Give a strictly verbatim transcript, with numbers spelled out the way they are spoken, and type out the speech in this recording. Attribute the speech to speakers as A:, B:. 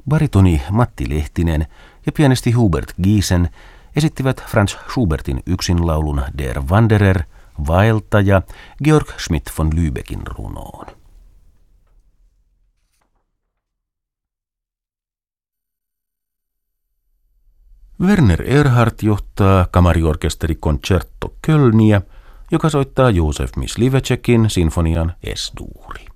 A: Baritoni Matti Lehtinen ja pianisti Hubert Giesen esittivät Franz Schubertin yksinlaulun Der Wanderer, vaeltaja, Georg Schmidt von Lübeckin runoon. Werner Erhardt johtaa kamariorkesteri Concerto Kölniä, joka soittaa Józef Myslivečekin sinfonian Es-duuri.